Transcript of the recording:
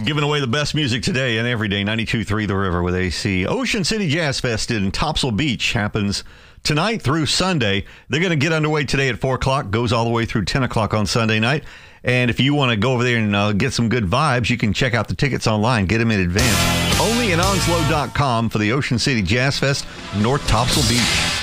Giving away the best music today and every day. 92.3 The River with AC. Ocean City Jazz Fest in Topsail Beach happens tonight through Sunday. They're going to get underway today at 4 o'clock, goes all the way through 10 o'clock on Sunday night. And if you want to go over there and get some good vibes, you can check out the tickets online. Get them in advance. Only at onslow.com for the Ocean City Jazz Fest, North Topsail Beach.